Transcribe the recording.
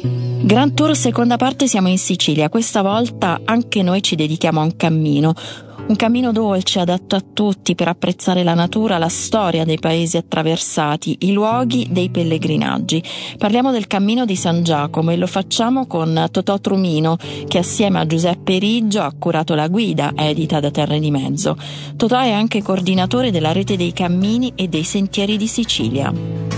Grand Tour seconda parte, siamo in Sicilia. Questa volta anche noi ci dedichiamo a un cammino dolce, adatto a tutti, per apprezzare la natura, la storia dei paesi attraversati, i luoghi dei pellegrinaggi. Parliamo del Cammino di San Giacomo e lo facciamo con Totò Trumino, che assieme a Giuseppe Riggio ha curato la guida edita da Terre di Mezzo. Totò è anche coordinatore della rete dei cammini e dei sentieri di Sicilia.